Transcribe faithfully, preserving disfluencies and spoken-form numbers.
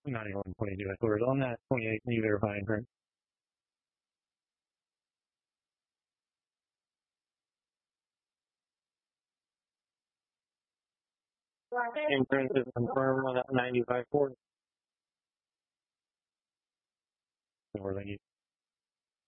ninety-one twenty-two headquarters. On that twenty-eight, can you verify inference? Inference is confirmed on that ninety-five forty. Or thank you.